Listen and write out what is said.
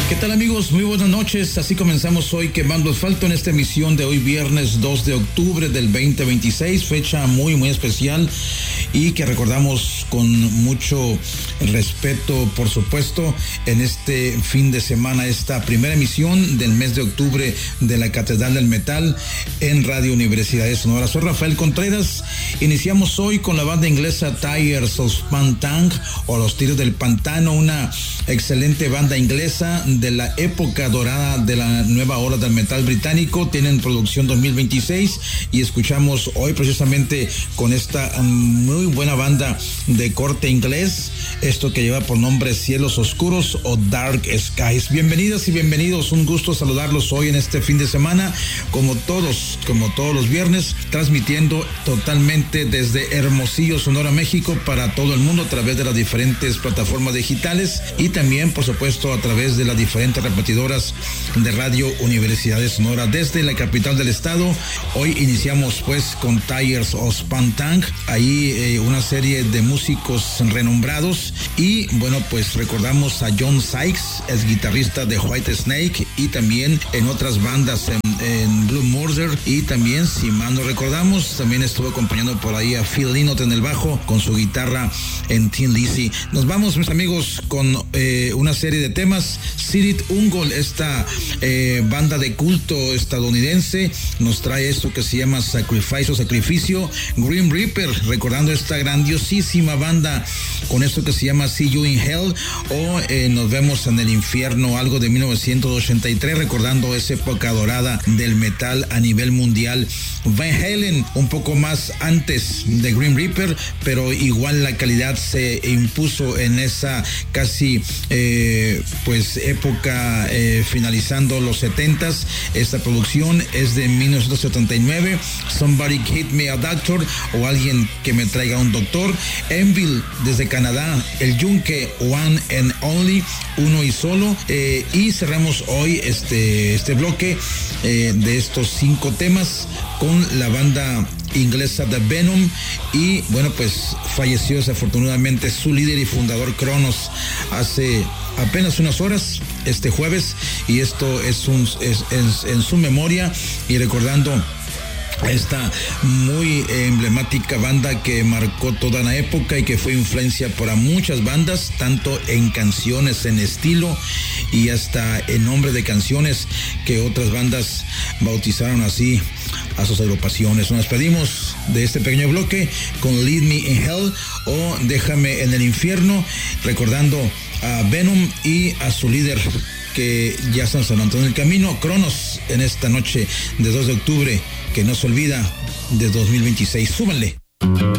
¿Qué tal, amigos? Muy buenas noches. Así comenzamos hoy Quemando Asfalto en esta emisión de hoy viernes 2 de octubre del 2026, fecha muy especial y que recordamos con mucho respeto, por supuesto, en este fin de semana, esta primera emisión del mes de octubre de la Catedral del Metal en Radio Universidad de Sonora. Soy Rafael Contreras. Iniciamos hoy con la banda inglesa Tires of Pantang o Los Tiros del Pantano, una excelente banda inglesa de la época dorada de la nueva ola del metal británico. Tienen producción 2026 y escuchamos hoy precisamente con esta muy buena banda de corte inglés, esto que lleva por nombre Cielos Oscuros o Dark Skies. Bienvenidas y bienvenidos, un gusto saludarlos hoy en este fin de semana, como todos los viernes, transmitiendo totalmente desde Hermosillo, Sonora, México, para todo el mundo a través de las diferentes plataformas digitales y también, por supuesto, a través de las diferentes repetidoras de Radio Universidad de Sonora desde la capital del estado. Hoy iniciamos pues con Tires of Pantang, ahí una serie de músicos renombrados y bueno, pues recordamos a John Sykes, es guitarrista de Whitesnake y también en otras bandas en Blue Murder, y también, si mal no recordamos, también estuvo acompañando por ahí a Phil Lynott en el bajo con su guitarra en Tin Lizzy. Nos vamos, mis amigos, con una serie de temas. Cirith Ungol, esta banda de culto estadounidense, nos trae esto que se llama Sacrifice o Sacrificio. Grim Reaper, recordando esta grandiosísima banda con esto que se llama See You in Hell o Nos Vemos en el Infierno, algo de 1983, recordando esa época dorada del metal a nivel mundial. Van Halen, un poco más antes de Grim Reaper, pero igual la calidad se impuso en esa casi pues época finalizando los 70s. Esta producción es de 1979. Somebody Hit Me a Doctor o Alguien que me traiga un doctor. Envil desde Canadá, El Yunque, One and Only, uno y solo. Y cerramos hoy este bloque de estos 5 temas con la banda inglesa de Venom, y bueno, pues falleció desafortunadamente su líder y fundador Cronos hace apenas unas horas, este jueves, y esto es en su memoria y recordando esta muy emblemática banda que marcó toda la época y que fue influencia para muchas bandas, tanto en canciones, en estilo y hasta en nombre de canciones que otras bandas bautizaron así a sus agrupaciones. Nos despedimos de este pequeño bloque con Lead Me in Hell o Déjame en el Infierno, recordando a Venom y a su líder que ya están sonando en el camino, Cronos, en esta noche de 2 de octubre que no se olvida de 2026. Súbanle.